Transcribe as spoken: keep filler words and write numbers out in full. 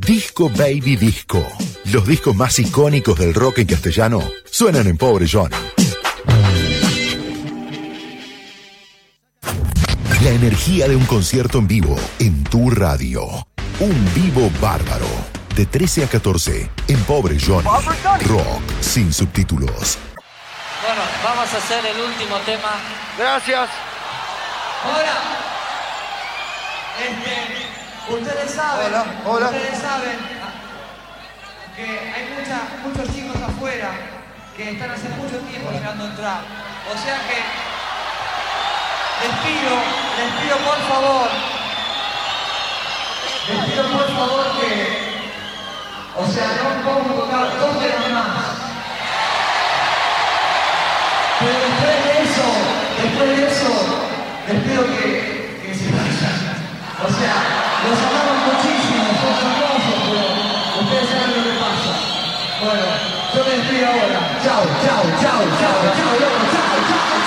Disco Baby Disco. Los discos más icónicos del rock en castellano suenan en Pobre Johnny. La energía de un concierto en vivo en tu radio. Un vivo bárbaro. De trece a catorce en Pobre Johnny. Rock sin subtítulos. Bueno, vamos a hacer el último tema. Gracias. Ahora, este, ustedes saben, Hola, hola. ustedes saben que hay mucha, muchos chicos afuera que están hace mucho tiempo esperando entrar. O sea que les pido, les pido por favor, les pido por favor que, o sea, no podemos tocar dos temas más. Pero después de eso, después de eso, les pido que, que se vayan. O sea, los amamos muchísimo, son hermosos, pero ustedes saben lo que pasa. Bueno, yo me despido ahora. Chao, chao, chao, chao, chao.